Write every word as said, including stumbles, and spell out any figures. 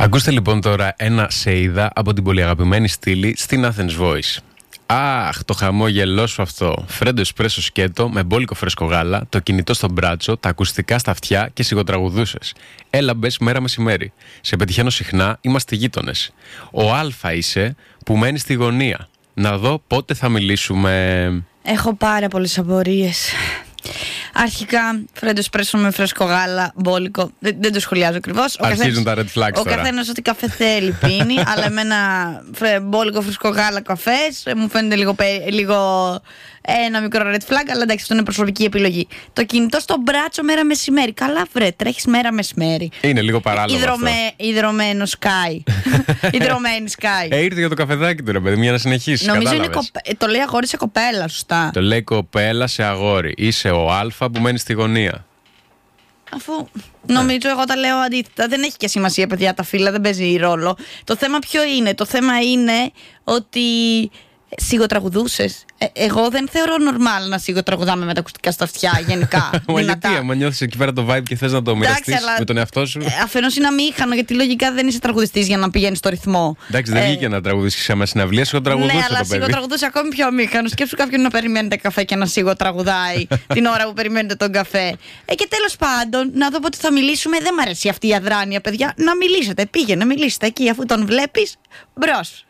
Ακούστε λοιπόν τώρα ένα σε είδα από την πολύ αγαπημένη στήλη στην Athens Voice. Αχ, το χαμόγελό σου αυτό. Φρέντο εσπρέσο σκέτο με μπόλικο φρέσκο γάλα, το κινητό στο μπράτσο, τα ακουστικά στα αυτιά και σιγοτραγουδούσες. Έλα μπες μέρα μεσημέρι. Σε πετυχαίνω συχνά, είμαστε γείτονες. Ο Αλφα είσαι που μένει στη γωνία. Να δω πότε θα μιλήσουμε. Έχω πάρα πολλές απορίες. Αρχικά, φρέντο εσπρέσο με φρέσκο γάλα, μπόλικο. Δεν, δεν το σχολιάζω ακριβώς. Αρχίζουν τα red flags ο τώρα. Ο καθένας ό,τι καφέ θέλει πίνει, αλλά εμένα φρε, μπόλικο φρέσκο γάλα καφές μου φαίνεται λίγο, λίγο ένα μικρό red flag, αλλά εντάξει, αυτό είναι προσωπική επιλογή. Το κινητό στο μπράτσο μέρα μεσημέρι. Καλά, βρε, τρέχεις μέρα μεσημέρι. Είναι λίγο παράλογο. Ιδρωμέ, ιδρωμένο σκάι. Ιδρωμένη σκάι. Ε, ήρθε για το καφεδάκι του, ρε παιδί μου, για να συνεχίσει. Νομίζω είναι κοπε... το λέει αγόρι σε κοπέλα, σωστά. Το λέει κοπέλα σε αγόρι. Είσαι ο Αλφα που μένει στη γωνία. Αφού νομίζω εγώ τα λέω αντίθετα. Δεν έχει και σημασία, παιδιά, τα φύλλα, δεν παίζει ρόλο. Το θέμα ποιο είναι? Το θέμα είναι ότι σιγοτραγουδούσες. Ε, εγώ δεν θεωρώ normal να σιγοτραγουδάμε με τα ακουστικά στα αυτιά, γενικά. Μα γιατί, άμα νιώθεις εκεί πέρα το vibe και θες να το μοιραστείς με τον εαυτό σου. Ε, αφενός είναι αμήχανο, γιατί λογικά δεν είσαι τραγουδιστής για να πηγαίνεις στο ρυθμό. Εντάξει, δεν ε, βγήκε να τραγουδήσεις σε μια συναυλία, σιγοτραγουδούσε. Ναι, αλλά το παιδί. σιγοτραγουδούσε ακόμη πιο αμήχανο. Σκέψου κάποιον να περιμένετε καφέ και να σιγοτραγουδάει την ώρα που περιμένετε τον καφέ. Ε, και τέλος πάντων, να δω πότε θα μιλήσουμε. Δεν μ' αρέσει αυτή η αδράνεια, παιδιά. Να μιλήσετε, πήγαινε, μιλήσετε εκεί, αφού τον βλέπεις, μπρος.